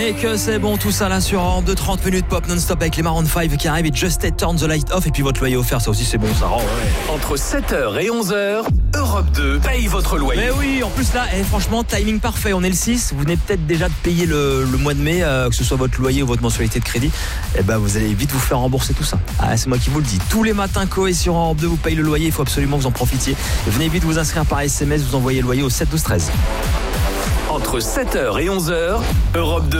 Et que c'est bon tout ça là sur Europe 2, 30 minutes pop non-stop avec les Maroon 5 qui arrivent et Just Turn the Light Off et puis votre loyer offert, ça aussi c'est bon ça. Oh, ouais. Entre 7h et 11h, Europe 2 paye votre loyer. Mais oui, en plus là, franchement, timing parfait, on est le 6, vous venez peut-être déjà de payer le mois de mai, que ce soit votre loyer ou votre mensualité de crédit, et ben vous allez vite vous faire rembourser tout ça. Ah, c'est moi qui vous le dis, tous les matins Coé sur Europe 2 vous paye le loyer, il faut absolument que vous en profitiez. Venez vite vous inscrire par SMS, vous envoyez le loyer au 7 12 13. Entre 7h et 11h, Europe 2